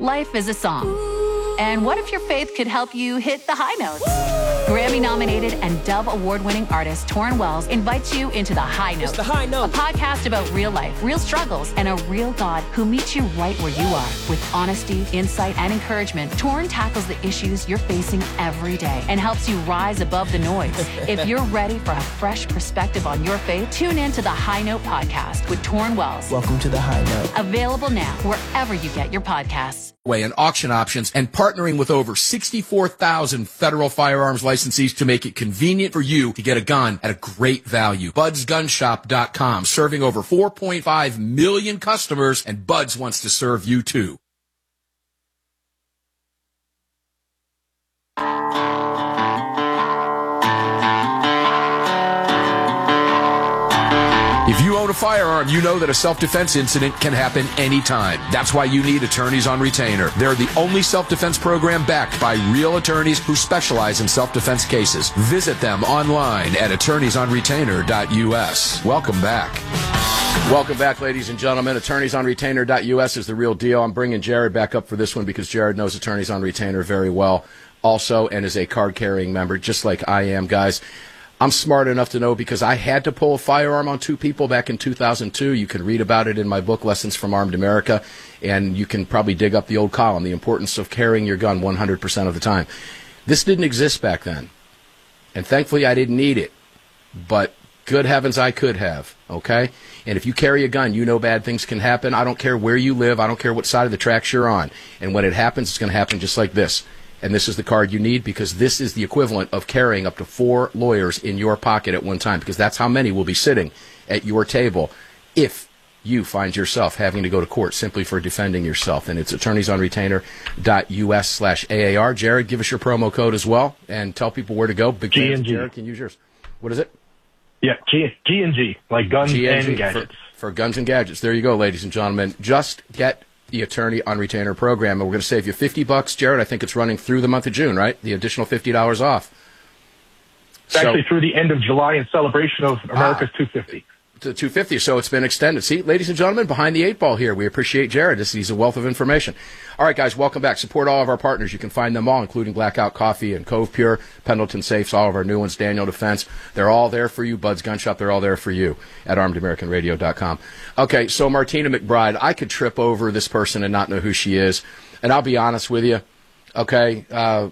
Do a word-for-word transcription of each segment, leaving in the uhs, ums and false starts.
Life is a song. And what if your faith could help you hit the high notes? Grammy-nominated and Dove Award-winning artist Torrin Wells invites you into The High Note. It's The High Note. A podcast about real life, real struggles, and a real God who meets you right where you are. With honesty, insight, and encouragement, Torrin tackles the issues you're facing every day and helps you rise above the noise. If you're ready for a fresh perspective on your faith, tune in to The High Note podcast with Torrin Wells. Welcome to The High Note. Available now wherever you get your podcasts. And auction options and partnering with over sixty-four thousand federal firearms licensees to make it convenient for you to get a gun at a great value. Buds Gun Shop dot com, serving over four point five million customers, and Buds wants to serve you too. If you own a firearm, you know that a self-defense incident can happen anytime. That's why you need Attorneys on Retainer. They're the only self-defense program backed by real attorneys who specialize in self-defense cases. Visit them online at attorneys on retainer dot U S. Welcome back. Welcome back, ladies and gentlemen. attorneys on retainer dot U S is the real deal. I'm bringing Jared back up for this one because Jared knows Attorneys on Retainer very well also and is a card-carrying member, just like I am, guys. I'm smart enough to know because I had to pull a firearm on two people back in two thousand two. You can read about it in my book, Lessons from Armed America, and you can probably dig up the old column, the importance of carrying your gun one hundred percent of the time. This didn't exist back then, and thankfully I didn't need it, but good heavens I could have, okay? And if you carry a gun, you know bad things can happen. I don't care where you live. I don't care what side of the tracks you're on. And when it happens, it's going to happen just like this. And this is the card you need because this is the equivalent of carrying up to four lawyers in your pocket at one time, because that's how many will be sitting at your table if you find yourself having to go to court simply for defending yourself. And it's attorneys on retainer dot U S slash A A R. Jared, give us your promo code as well and tell people where to go. Big G and G. Jared can use yours. What is it? Yeah, G, G and G, like guns G and G, and gadgets. For, for guns and gadgets. There you go, ladies and gentlemen. Just get the Attorney on Retainer program, and we're going to save you fifty bucks, Jared. I think it's running through the month of June, right? The additional fifty dollars off. It's so, actually through the end of July in celebration of America's ah, two fifty. To two fifty, so it's been extended. See, ladies and gentlemen, behind the eight ball here. We appreciate Jared. This, he's a wealth of information. All right, guys, welcome back. Support all of our partners. You can find them all, including Blackout Coffee and Cove Pure, Pendleton Safes, all of our new ones, Daniel Defense. They're all there for you. Bud's Gun Shop, they're all there for you at armed american radio dot com. Okay, so Martina McBride, I could trip over this person and not know who she is. And I'll be honest with you, okay? Uh,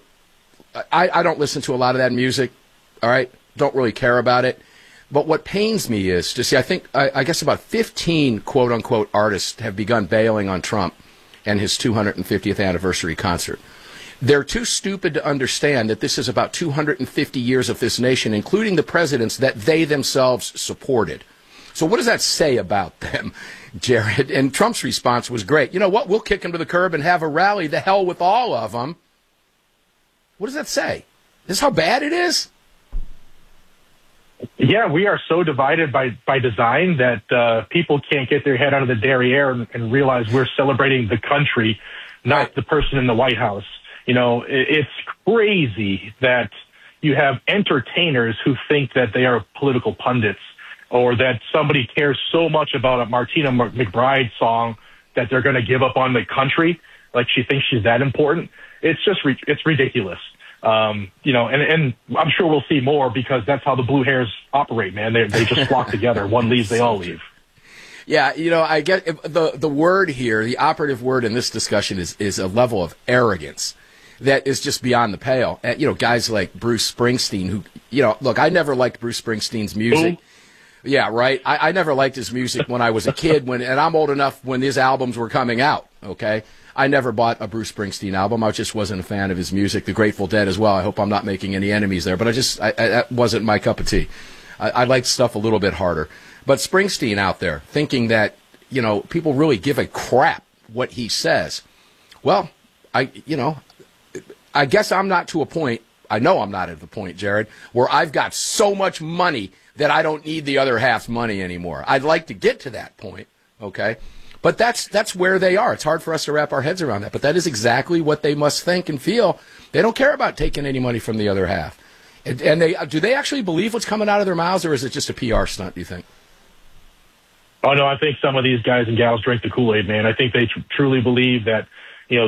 I, I don't listen to a lot of that music, all right? Don't really care about it. But what pains me is to see, I think, I, I guess about fifteen quote-unquote artists have begun bailing on Trump and his two hundred fiftieth anniversary concert. They're too stupid to understand that this is about two hundred fifty years of this nation, including the presidents that they themselves supported. So what does that say about them, Jared? And Trump's response was great. You know what? We'll kick him to the curb and have a rally. The hell with all of them. What does that say? This is how bad it is? Yeah, we are so divided by, by design that uh, people can't get their head out of the derriere and, and realize we're celebrating the country, not right. the person in the White House. You know, it, it's crazy that you have entertainers who think that they are political pundits or that somebody cares so much about a Martina McBride song that they're going to give up on the country, like she thinks she's that important. It's just, re- it's ridiculous. Um, you know, and, and I'm sure we'll see more because that's how the blue hairs operate, man. They they just flock together. One leaves, they all leave. Yeah, you know, I get the the word here, the operative word in this discussion is is a level of arrogance that is just beyond the pale. And, you know, guys like Bruce Springsteen, who, you know, look, I never liked Bruce Springsteen's music. Ooh. Yeah, right. I, I never liked his music when I was a kid, when, and I'm old enough when his albums were coming out. Okay. I never bought a Bruce Springsteen album. I just wasn't a fan of his music. The Grateful Dead as well. I hope I'm not making any enemies there, but I just, I, I, that wasn't my cup of tea. I, I liked stuff a little bit harder. But Springsteen out there thinking that, you know, people really give a crap what he says. Well, I, you know, I guess I'm not to a point, I know I'm not at the point, Jared, where I've got so much money that I don't need the other half's money anymore. I'd like to get to that point, okay? But that's that's where they are. It's hard for us to wrap our heads around that. But that is exactly what they must think and feel. They don't care about taking any money from the other half. And, and they do they actually believe what's coming out of their mouths, or is it just a P R stunt, do you think? Oh, no, I think some of these guys and gals drink the Kool-Aid, man. I think they tr- truly believe that